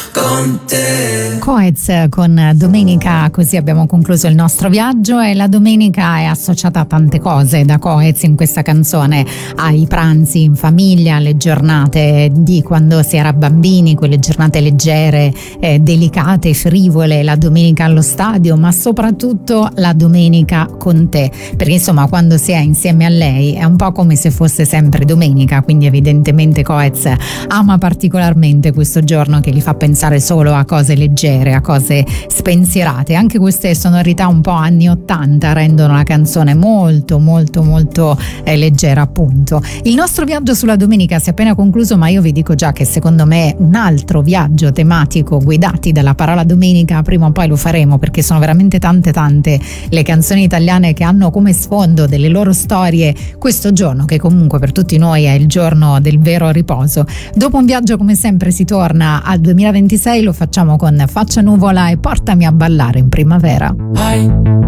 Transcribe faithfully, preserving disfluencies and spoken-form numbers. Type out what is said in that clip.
con te. Coez con Domenica, così abbiamo concluso il nostro viaggio. E la domenica è associata a tante cose da Coez in questa canzone, ai pranzi in famiglia, alle giornate di quando si era bambini, quelle giornate leggere, eh, delicate, frivole, la domenica allo stadio, ma soprattutto la domenica con te, perché insomma quando si è insieme a lei è un po' come se fosse sempre domenica, quindi evidentemente Coez ama particolarmente questo giorno che gli fa pensare solo a cose leggere, a cose spensierate. Anche queste sonorità un po' anni ottanta rendono la canzone molto molto molto eh, leggera, appunto. Il nostro viaggio sulla domenica si è appena concluso, ma io vi dico già che secondo me un altro viaggio tematico guidati dalla parola domenica prima o poi lo faremo, perché sono veramente tante tante le canzoni italiane che hanno come sfondo delle loro storie questo giorno, che comunque per tutti noi è il giorno del vero riposo. Dopo un viaggio come sempre si torna al duemilaventisei, lo facciamo con Faccia Nuvola e Portami a ballare in primavera. Hai